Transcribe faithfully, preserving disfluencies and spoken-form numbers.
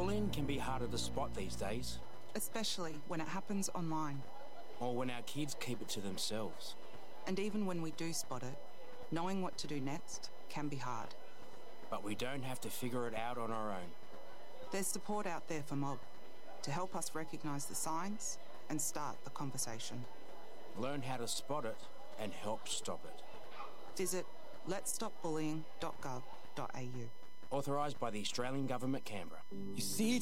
Bullying can be harder to spot these days. Especially when it happens online. Or when our kids keep it to themselves. And even when we do spot it, knowing what to do next can be hard. But we don't have to figure it out on our own. There's support out there for Mob to help us recognise the signs and start the conversation. Learn how to spot it and help stop it. Visit lets stop bullying dot gov dot a u. Authorised by the Australian Government, Canberra. You see